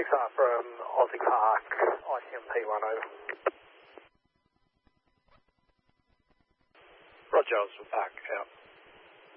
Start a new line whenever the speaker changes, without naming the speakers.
start from Aussie Park, ICMP 1 over.
Roger, Aussie Park, out.